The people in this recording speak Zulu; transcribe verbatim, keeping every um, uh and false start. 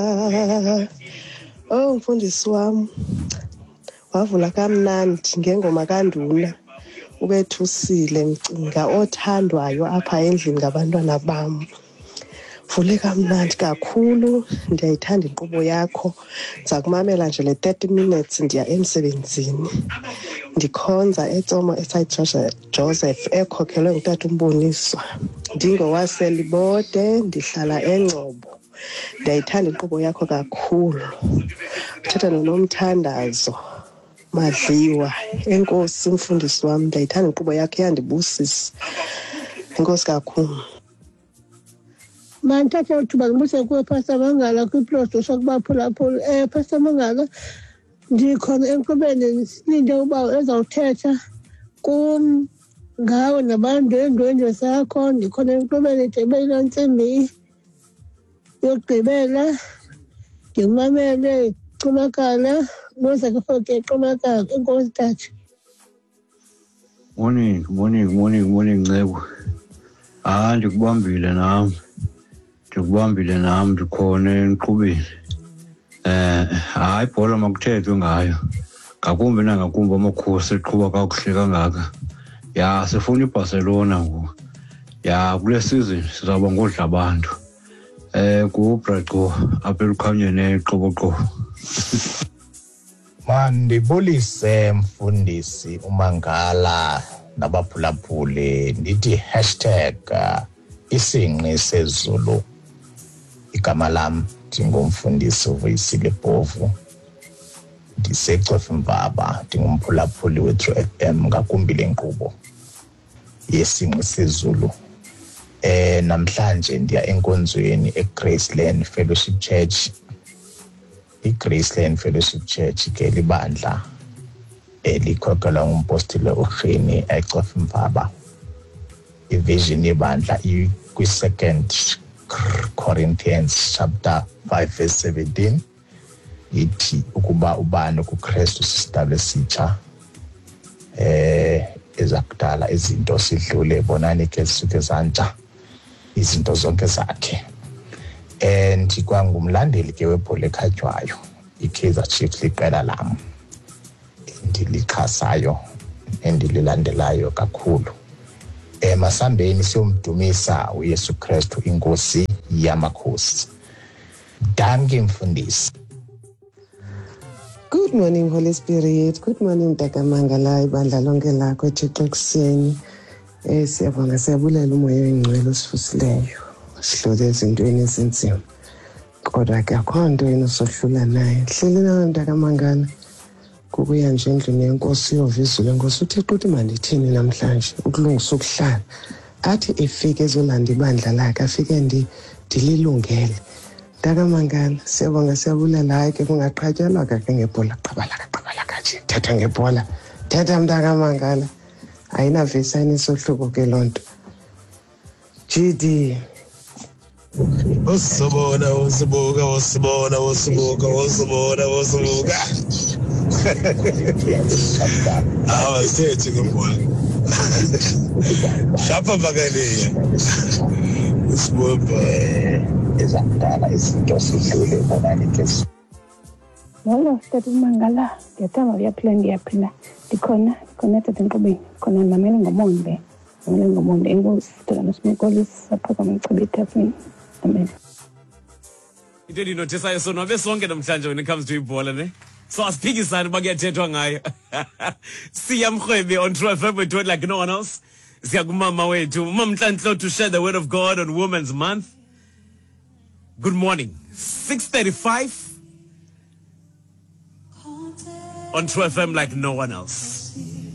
Oh mfundisi wami wavula kamnandi ngengoma kaNduna ubethusile mcinga othandwayo apha endlini ngabantwana bam. Vule kamnandi kakhulu, ndiyayithanda inkqubo yakho. Ndiza kumamela nje le thirty minutes ndiya emsebenzini. Ndikhonza eTsomo eSite Joseph ekhokhelwe ngutata uMboniswa. NdingowaseLibode, ndihlala eNgcobo. Ndiyayithanda inkqubo yakho kakhulu. Uthetha noNomthandazo Madliwa. Enkosi mfundisi wami, ndiyayithanda inkqubo yakho iyandibusisa. Enkosi kakhulu. Manthatha uthuba ngibuse kuwe Pastor Mangala kwiplot sokubaphulaphula. Eh Pastor Mangala ndikhona enkqubeni silinde uba ezawuthetha kum ngawe nabantu endwendwe zakho. Ndikhona enkqubeni Debela Ntsimbi yokugqibela. Ndimamele Xumakala noza kufoke Xumakala. Enkosi tata. Morning, morning, morning, morning Ncebo. Ah ndikubambile nami. Ndikubambile nami ndikhona enqubeni. Eh hayi ibhola makuthethwe ngayo. Ngakumbi nangakumbi amakhosi eqhuba kakuhle kangaka. Ya sifuna iBarcelona ngoku. Ya kule season sizawuba ngodla abantu. Eh kuBraco apha elukhanyeni eqoboqobo. Mandibulise mfundisi uMangala nabaphulaphuli ndithi hashtag isinqi sezulu. Igama lam ndingumfundisi uVuyisile Bhovu. Ndisecofa Mvaba, ndingumphulaphuli we-True F M ngakumbi le nkqubo yesinqi sezulu. Eh namhlanje ndiya enkonzweni eGraceland Fellowship Church. iGraceland Fellowship Church ke libandla elikhokhelwa ngumpostile uRhini ecofa Mvaba. Ivision yebandla kwi-second Corinthians chapter five verse seventeen ithi ukuba ubani kuKristu sisidalwa esitsha. Eh ezakudala izinto sidlule bonani ke sisuke zantsha izinto zonke zakhe. And kwangumlandeli ke webhola ekhatywayo iKaizer Chiefs liqela lam ndilixhasayo endililandelayo kakhulu. Emasambeni siyomdumisa uYesu Kristu inkosi yamakhosi. Danke mfundisi. Good morning Holy Spirit. Good morning Tata Mangala ibandla lonke lakho eThixo kuseni. Eh siyabonga siyabulela umoya oyingcwele osifusileyo. Sihlole ezintweni ezinzima. Kodwa ke akho nto enosohlula naye. Hleli nawe Tata Mangala. Kukuya nje endlini yenkosi yovizule Nkosi uThixo uthi mandithini namhlanje ukulungisa ukuhlala. Athi efike ezolanda ibandla lakhe afike ndi dililungele. Tata Mangala siyabonga siyabulela hayi ke kungaqhatyalwa ke ngebhola qabala qabala kanje. Thetha ngebhola. Thetha Tata Mangala. Ayinavesi ayinesohluko ke lonto. G D Osibona osibuka osibona osibuka osibona osibuka. Ah, sithethi ngemphola. Shapha bakaliya. Usibona ezakudala izinto sidlule bonani ke. Molo Tata Mangala, ngiyathanda uyaphila ngiyaphila. Ndikhona connected enkqubeni. Khona namele ngomonde. Namele ngomonde enkosi Tata noSimekolisi aphakama icibitha phini. Amen. Into endinothesayo sonwabe sonke namhlanje when it comes to ibhola ne. So asiphikisana bakuyathethwa ngayo. Siyamrhwebe on True F M we do it like no one else. Siyakumama wethu Mama Nhlanhla to share the word of God on Women's Month. Good morning. six thirty-five on True F M like no one else.